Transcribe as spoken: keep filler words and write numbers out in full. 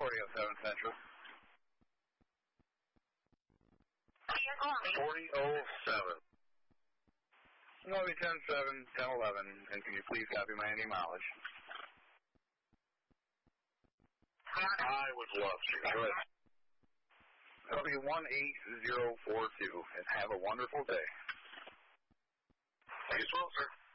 forty oh seven Central. forty oh seven. Movie ten seven, ten eleven, and can you please copy my Indian mileage? I would love to. Go ahead. That'll be one eight zero four two, and have a wonderful day. Thanks, well, sir.